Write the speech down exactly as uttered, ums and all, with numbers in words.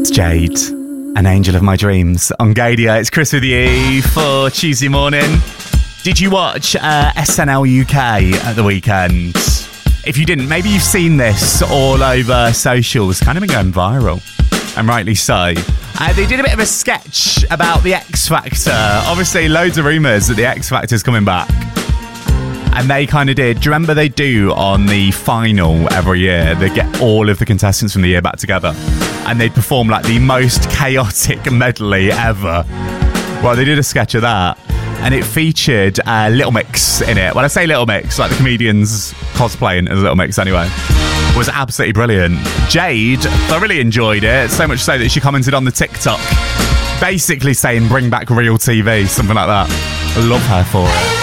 Jade, an angel of my dreams on Gadia. It's Chris with you for Tuesday morning. Did you watch uh, S N L U K at the weekend? If you didn't, maybe you've seen this all over socials. Kind of been going viral, and rightly so. Uh, they did a bit of a sketch about the X Factor. Obviously, loads of rumours that the X Factor's coming back. And they kind of did. Do you remember they do on the final every year? They get all of the contestants from the year back together. And they perform like the most chaotic medley ever. Well, they did a sketch of that. And it featured uh, Little Mix in it. When I say Little Mix, like the comedians cosplaying as Little Mix anyway. It was absolutely brilliant. Jade thoroughly enjoyed it. So much so that she commented on the TikTok. Basically saying, bring back real T V. Something like that. I love her for it.